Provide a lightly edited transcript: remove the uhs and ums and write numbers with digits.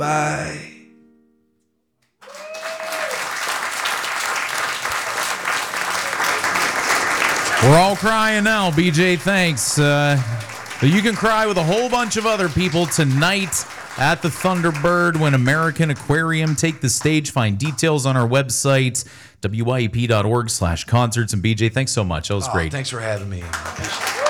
Bye. We're all crying now, BJ. Thanks. But you can cry with a whole bunch of other people tonight at the Thunderbird when American Aquarium take the stage. Find details on our website, wyep.org/concerts. And BJ, thanks so much. That was great. Thanks for having me.